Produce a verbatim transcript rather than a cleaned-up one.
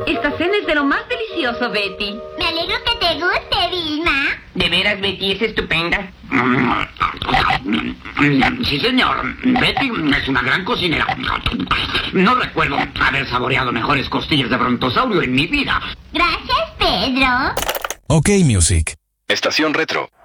Esta cena es de lo más delicioso, Betty. Me alegro que te guste, Vilma. ¿De veras, Betty, es estupenda? Sí, señor. Betty es una gran cocinera. No recuerdo haber saboreado mejores costillas de brontosaurio en mi vida. Gracias, Pedro. OK Music. Estación Retro.